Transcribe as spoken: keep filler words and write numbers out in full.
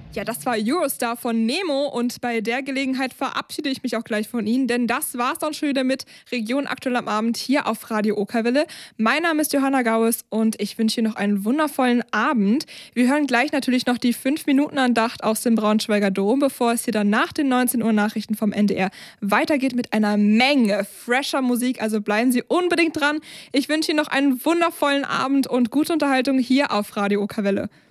Ja, das war Eurostar von Nemo und bei der Gelegenheit verabschiede ich mich auch gleich von Ihnen, denn das war's dann schon wieder mit Region aktuell am Abend hier auf Radio Okerwelle. Mein Name ist Johanna Gaues und ich wünsche Ihnen noch einen wundervollen Abend. Wir hören gleich natürlich noch die fünf Minuten Andacht aus dem Braunschweiger Dom, bevor es hier dann nach den neunzehn Uhr Nachrichten vom N D R weitergeht mit einer Menge fresher Musik, also bleiben Sie unbedingt dran. Ich wünsche Ihnen noch einen wundervollen Abend und gute Unterhaltung hier auf Radio Okerwelle.